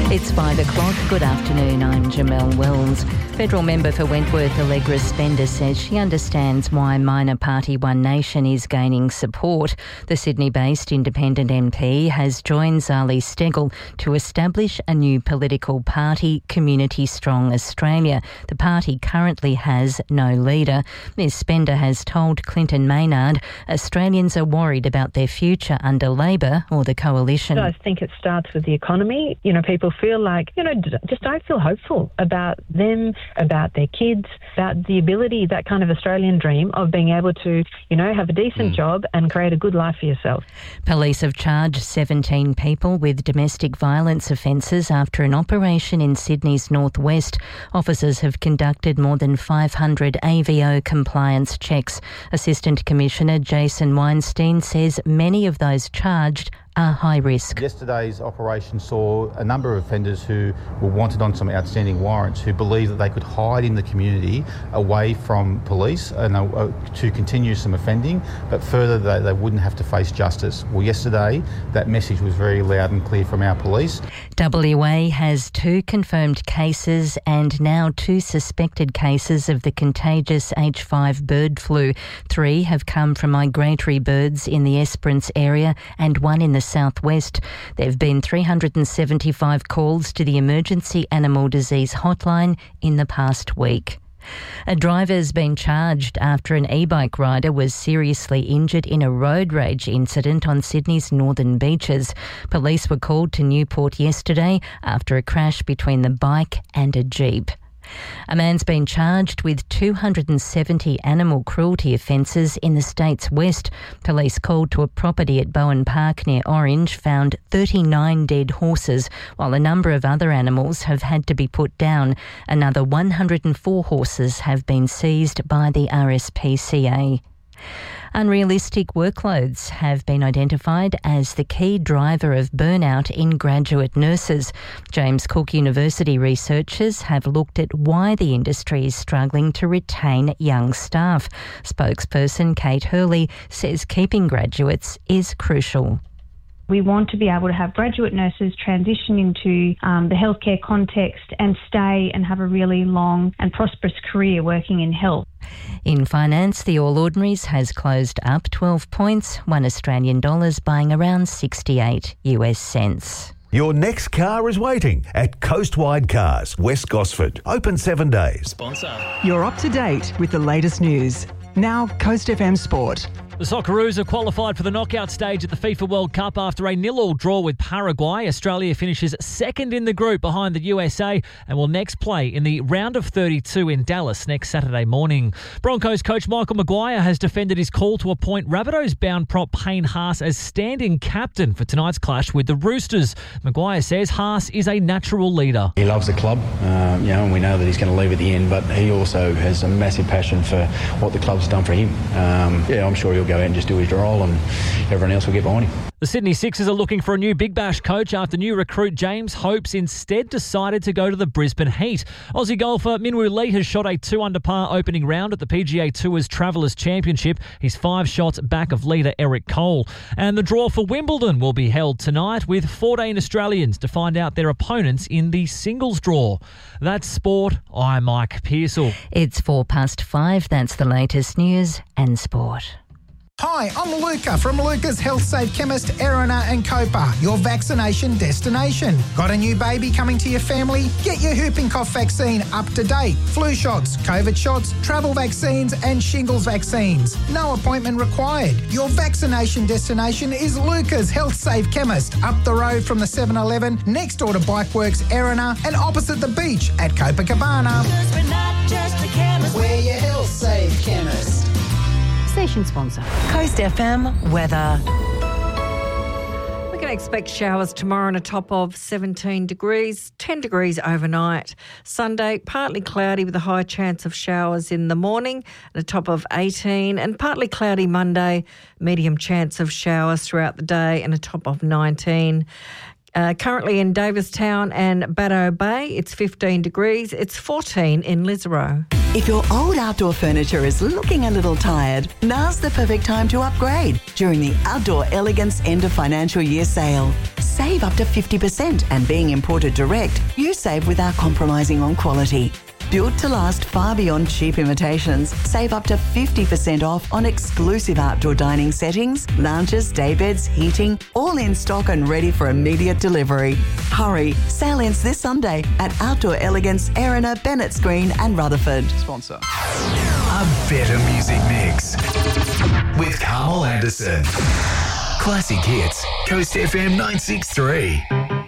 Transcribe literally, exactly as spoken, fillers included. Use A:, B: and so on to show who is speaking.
A: It's five o'clock. Good afternoon, I'm Jamelle Wells. Federal member for Wentworth, Allegra Spender, says she understands why minor party One Nation is gaining support. The Sydney-based independent M P has joined Zali Steggall to establish a new political party, Community Strong Australia. The party currently has no leader. Ms Spender has told Clinton Maynard Australians are worried about their future under Labor or the coalition.
B: I think it starts with the economy. You know, people feel like, you know, just don't feel hopeful about them, about their kids, about the ability, that kind of Australian dream of being able to, you know, have a decent mm. job and create a good life for yourself.
A: Police have charged seventeen people with domestic violence offences after an operation in Sydney's northwest. Officers have conducted more than five hundred A V O compliance checks. Assistant Commissioner Jason Weinstein says many of those charged are high risk.
C: Yesterday's operation saw a number of offenders who were wanted on some outstanding warrants who believed that they could hide in the community away from police and uh, to continue some offending, but further they, they wouldn't have to face justice. Well, yesterday that message was very loud and clear from our police.
A: W A has two confirmed cases and now two suspected cases of the contagious H five bird flu. Three have come from migratory birds in the Esperance area and one in the southwest. There have been three hundred seventy-five calls to the Emergency Animal Disease Hotline in the past week. A driver's been charged after an e-bike rider was seriously injured in a road rage incident on Sydney's northern beaches. Police were called to Newport yesterday after a crash between the bike and a jeep. A man's been charged with two hundred seventy animal cruelty offences in the state's west. Police called to a property at Bowen Park near Orange found thirty-nine dead horses, while a number of other animals have had to be put down. Another one hundred four horses have been seized by the R S P C A. Unrealistic workloads have been identified as the key driver of burnout in graduate nurses. James Cook University researchers have looked at why the industry is struggling to retain young staff. Spokesperson Kate Hurley says keeping graduates is crucial.
D: We want to be able to have graduate nurses transition into um, the healthcare context and stay and have a really long and prosperous career working in health.
A: In finance, the All Ordinaries has closed up twelve points, one Australian dollars buying around sixty-eight US cents.
E: Your next car is waiting at Coastwide Cars, West Gosford. Open seven days.
F: Sponsor.
G: You're up to date with the latest news. Now, Coast F M Sport.
F: The Socceroos have qualified for the knockout stage at the FIFA World Cup after a nil-all draw with Paraguay. Australia finishes second in the group behind the U S A and will next play in the round of thirty-two in Dallas next Saturday morning. Broncos coach Michael Maguire has defended his call to appoint Rabbitohs-bound prop Payne Haas as standing captain for tonight's clash with the Roosters. Maguire says Haas is a natural leader.
H: He loves the club, um, you know, and we know that he's going to leave at the end, but he also has a massive passion for what the club's done for him. Um, yeah, I'm sure he'll go out and just do his role and everyone else will get behind him.
F: The Sydney Sixers are looking for a new Big Bash coach after new recruit James Hopes instead decided to go to the Brisbane Heat. Aussie golfer Minwoo Lee has shot a two under par opening round at the P G A Tour's Travellers Championship. He's five shots back of leader Eric Cole. And the draw for Wimbledon will be held tonight with fourteen Australians to find out their opponents in the singles draw. That's sport. I'm Mike Pearsall.
A: It's four past five. That's the latest news and sport.
I: Hi, I'm Luca from Luca's Health Safe Chemist, Erina and Copa, your vaccination destination. Got a new baby coming to your family? Get your whooping cough vaccine up to date. Flu shots, COVID shots, travel vaccines and shingles vaccines. No appointment required. Your vaccination destination is Luca's Health Safe Chemist, up the road from the seven eleven, next door to Bikeworks, Erina and opposite the beach at Copacabana.
J: Because we're not just a chemist,
I: we're your Health Safe Chemist.
A: Station sponsor.
G: Coast F M weather.
K: We can expect showers tomorrow and a top of seventeen degrees, ten degrees overnight. Sunday, partly cloudy with a high chance of showers in the morning and a top of eighteen. And partly cloudy Monday, medium chance of showers throughout the day and a top of nineteen. Uh, currently in Davistown and Baddo Bay, it's fifteen degrees. It's fourteen in Lisarow.
G: If your old outdoor furniture is looking a little tired, now's the perfect time to upgrade during the Outdoor Elegance End of Financial Year sale.
L: save up to fifty percent, and being imported direct, you save without compromising on quality. Built to last far beyond cheap imitations. Save up to fifty percent off on exclusive outdoor dining settings, lounges, daybeds, heating, all in stock and ready for immediate delivery. Hurry, sale ends this Sunday at Outdoor Elegance, Erina, Bennett's Green and Rutherford.
M: Sponsor. A better music mix with Carmel Anderson. Classic hits, Coast F M nine six three.